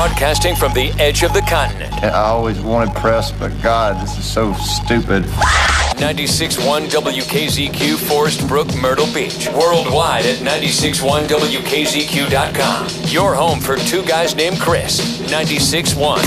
Broadcasting from the edge of the continent. I always wanted press, but God, this is so stupid. 96.1 WKZQ, Forest Brook, Myrtle Beach. Worldwide at 96.1WKZQ.com. Your home for two guys named Chris. 96.1